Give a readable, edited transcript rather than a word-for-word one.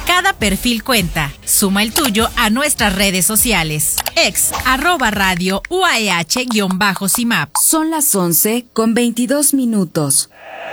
Cada perfil cuenta. Suma el tuyo a nuestras redes sociales. @radio UAEH-CIMAP. Son las 11:22.